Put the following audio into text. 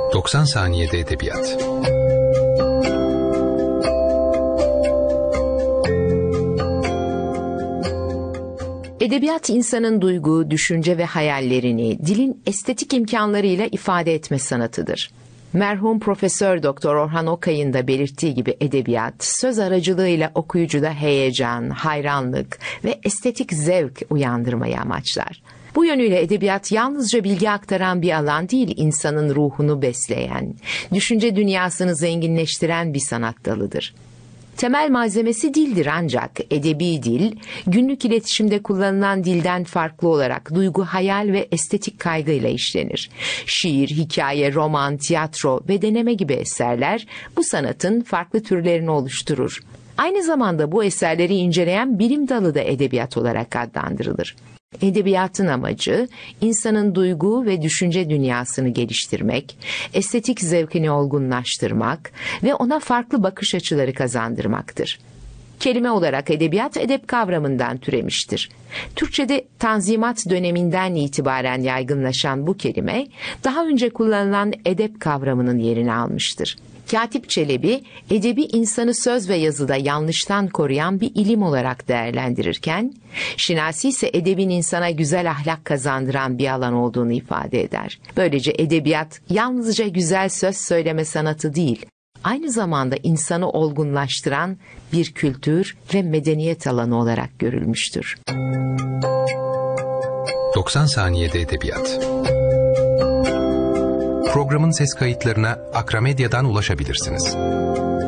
90 saniyede edebiyat. Edebiyat insanın duygu, düşünce ve hayallerini dilin estetik imkanlarıyla ifade etme sanatıdır. Merhum Profesör Doktor Orhan Okay'ın da belirttiği gibi edebiyat, söz aracılığıyla okuyucuda heyecan, hayranlık ve estetik zevk uyandırmayı amaçlar. Bu yönüyle edebiyat yalnızca bilgi aktaran bir alan değil, insanın ruhunu besleyen, düşünce dünyasını zenginleştiren bir sanat dalıdır. Temel malzemesi dildir ancak edebi dil, günlük iletişimde kullanılan dilden farklı olarak duygu, hayal ve estetik kaygıyla işlenir. Şiir, hikaye, roman, tiyatro ve deneme gibi eserler bu sanatın farklı türlerini oluşturur. Aynı zamanda bu eserleri inceleyen bilim dalı da edebiyat olarak adlandırılır. Edebiyatın amacı, insanın duygu ve düşünce dünyasını geliştirmek, estetik zevkini olgunlaştırmak ve ona farklı bakış açıları kazandırmaktır. Kelime olarak edebiyat, edep kavramından türemiştir. Türkçe'de Tanzimat döneminden itibaren yaygınlaşan bu kelime, daha önce kullanılan edep kavramının yerini almıştır. Katip Çelebi, edebi insanı söz ve yazıda yanlıştan koruyan bir ilim olarak değerlendirirken, Şinasi ise edebin insana güzel ahlak kazandıran bir alan olduğunu ifade eder. Böylece edebiyat yalnızca güzel söz söyleme sanatı değil, aynı zamanda insanı olgunlaştıran bir kültür ve medeniyet alanı olarak görülmüştür. 90 saniyede edebiyat. Programın ses kayıtlarına Akramedya'dan ulaşabilirsiniz.